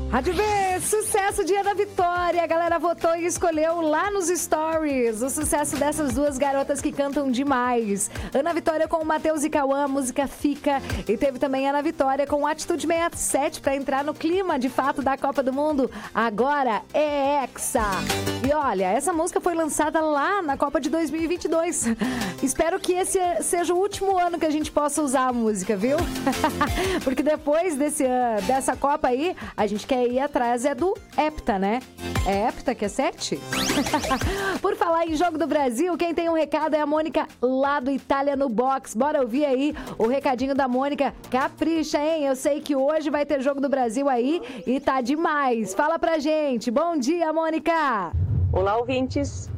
Rádio B, sucesso dia da vitória. A galera votou e escolheu lá nos stories o sucesso dessas duas garotas que cantam demais. Ana Vitória com o Matheus e Cauã, a música Fica. E teve também Ana Vitória com Atitude 67 para entrar no clima de fato da Copa do Mundo. Agora é Hexa. E olha, essa música foi lançada lá na Copa de 2022. Espero que esse seja o último ano que a gente possa usar a música, viu? Porque depois dessa Copa aí, a gente quer ir atrás do Hepta, né? É Hepta que é 7? Por falar em Jogo do Brasil, quem tem um recado é a Mônica lá do Itália no Box. Bora ouvir aí o recadinho da Mônica. Capricha, hein? Eu sei que hoje vai ter Jogo do Brasil aí e tá demais. Fala pra gente. Bom dia, Mônica! Olá, ouvintes.